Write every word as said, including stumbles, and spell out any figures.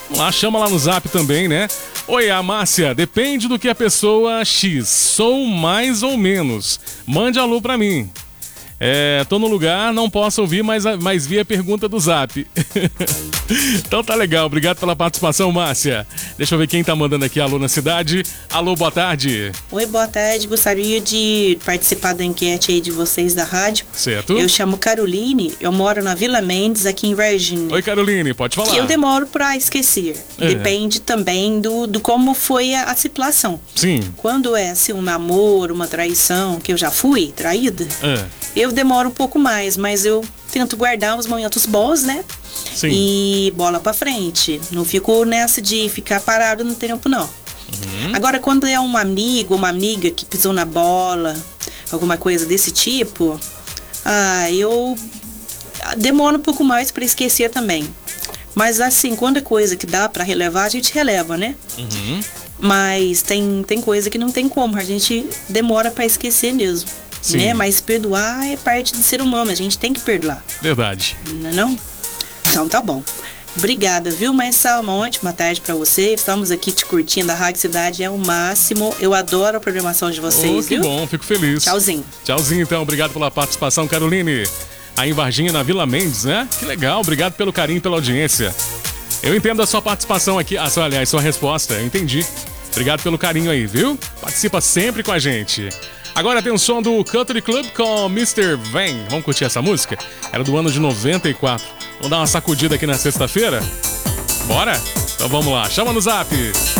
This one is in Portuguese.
Vamos lá, chama lá no zap também, né? Oi, a Márcia, depende do que a pessoa X, sou mais ou menos. Mande alô pra mim. É, tô no lugar, não posso ouvir, mas, mas vi a pergunta do zap. Então tá legal, obrigado pela participação, Márcia. Deixa eu ver quem tá mandando aqui alô na cidade. Alô, boa tarde. Oi, boa tarde, gostaria de participar da enquete aí de vocês da rádio. Certo. Eu chamo Caroline, eu moro na Vila Mendes, aqui em Varginha. Oi, Caroline, pode falar. Que eu demoro pra esquecer, é. Depende também do, do como foi a, a situação. Sim. Quando é assim, um namoro, uma traição, que eu já fui traída, é. eu demoro um pouco mais, mas eu tento guardar os momentos bons, né? Sim. E bola pra frente. Não fico nessa de ficar parado no tempo, não. Uhum. Agora, quando é um amigo, uma amiga que pisou na bola, alguma coisa desse tipo, ah, eu demoro um pouco mais pra esquecer também. Mas assim, quando é coisa que dá pra relevar, a gente releva, né? Uhum. Mas tem, tem coisa que não tem como, a gente demora pra esquecer mesmo. Sim. Né? Mas perdoar é parte do ser humano, a gente tem que perdoar. Verdade. Não é não? Então tá bom. Obrigada, viu, Marçal? Uma ótima tarde pra você. Estamos aqui te curtindo, a Rádio Cidade é o máximo. Eu adoro a programação de vocês, oh, que viu? Que bom, fico feliz. Tchauzinho. Tchauzinho, então. Obrigado pela participação, Caroline. Aí em Varginha, na Vila Mendes, né? Que legal, obrigado pelo carinho, pela audiência. Eu entendo a sua participação aqui, a sua, aliás, sua resposta, eu entendi. Obrigado pelo carinho aí, viu? Participa sempre com a gente. Agora tem um som do Country Club com mister Van. Vamos curtir essa música? Era do ano de noventa e quatro. Vamos dar uma sacudida aqui na sexta-feira? Bora? Então vamos lá, chama no zap.